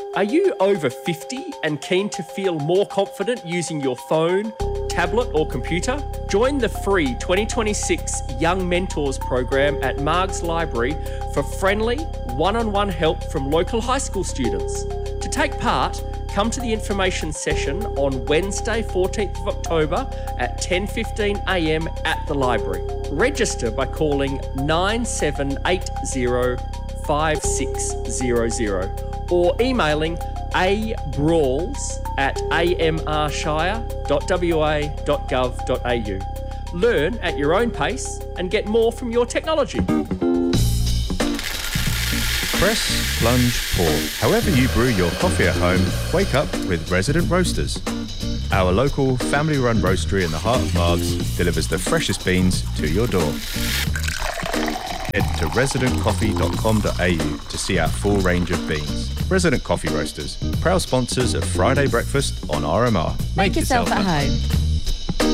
Are you over 50 and keen to feel more confident using your phone, tablet or computer? Join the free 2026 Young Mentors program at Margs Library for friendly, one-on-one help from local high school students. To take part, come to the information session on Wednesday 14th of October at 10:15am at the library. Register by calling 9780 5600 or emailing abrawls@amrshire.wa.gov.au. Learn at your own pace and get more from your technology. Press, plunge, pour. However you brew your coffee at home, wake up with Resident Roasters. Our local family-run roastery in the heart of Margs delivers the freshest beans to your door. Head to residentcoffee.com.au to see our full range of beans. Resident Coffee Roasters, proud sponsors of Friday Breakfast on RMR. Make yourself at home.